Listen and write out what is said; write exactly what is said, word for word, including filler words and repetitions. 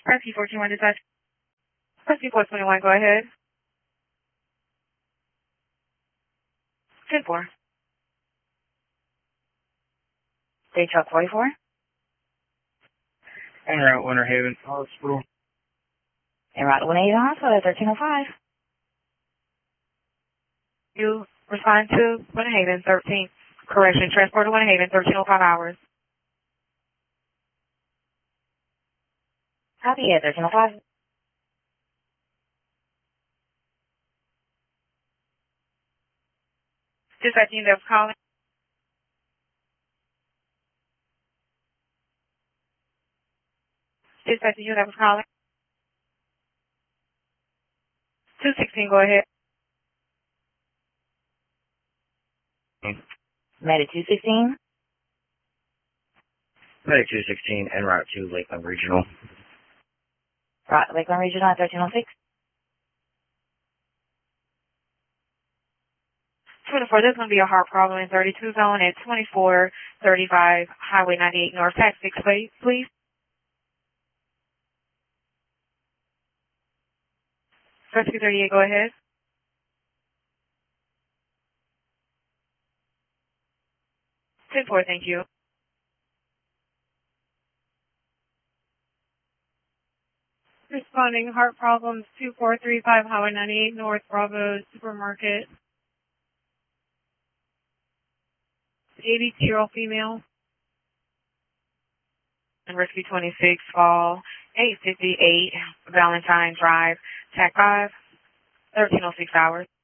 Rescue four two one dispatch. Rescue four twenty-one, go ahead. ten four. Day truck forty-four. En route Winter Haven Hospital. En route to Winter Haven Hospital at thirteen oh five. You respond to Winter Haven, thirteen. Correction, transport to Winter Haven, thirteen oh five hours. Copy at thirteen oh five. Dispatch unit that was calling. Dispatch unit that was calling. two sixteen, go ahead. Medic two sixteen. Medic two sixteen, en route to Lakeland Regional. Right, Lakeland Regional at thirteen oh six. twenty-four, there's going to be a heart problem in thirty-two zone at twenty-four thirty-five Highway ninety-eight North. Tax six, please. Rescue thirty-eight, go ahead. ten four, thank you. Responding, heart problems, two four three five Highway ninety-eight North, Bravo Supermarket. eighty-two-year-old female. And Rescue twenty-six, fall, eight fifty-eight Valentine Drive, T A C five, thirteen oh six hours.